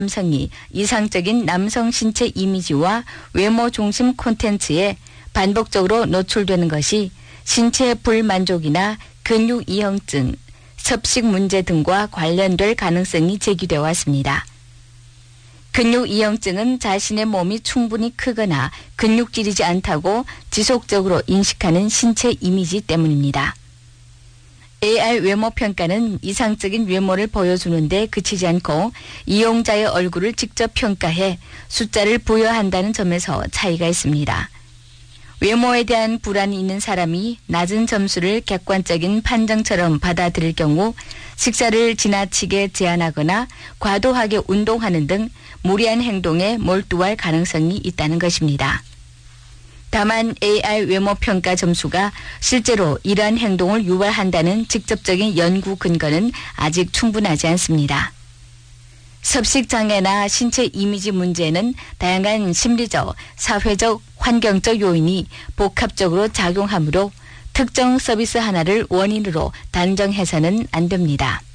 남성이 이상적인 남성 신체 이미지와 외모 중심 콘텐츠에 반복적으로 노출되는 것이 신체 불만족이나 근육 이형증, 섭식 문제 등과 관련될 가능성이 제기되어 왔습니다. 근육 이형증은 자신의 몸이 충분히 크거나 근육질이지 않다고 지속적으로 인식하는 신체 이미지 때문입니다. AI 외모 평가는 이상적인 외모를 보여주는데 그치지 않고 이용자의 얼굴을 직접 평가해 숫자를 부여한다는 점에서 차이가 있습니다. 외모에 대한 불안이 있는 사람이 낮은 점수를 객관적인 판정처럼 받아들일 경우 식사를 지나치게 제한하거나 과도하게 운동하는 등 무리한 행동에 몰두할 가능성이 있다는 것입니다. 다만 AI 외모 평가 점수가 실제로 이러한 행동을 유발한다는 직접적인 연구 근거는 아직 충분하지 않습니다. 섭식장애나 신체 이미지 문제는 다양한 심리적, 사회적, 환경적 요인이 복합적으로 작용하므로 특정 서비스 하나를 원인으로 단정해서는 안 됩니다.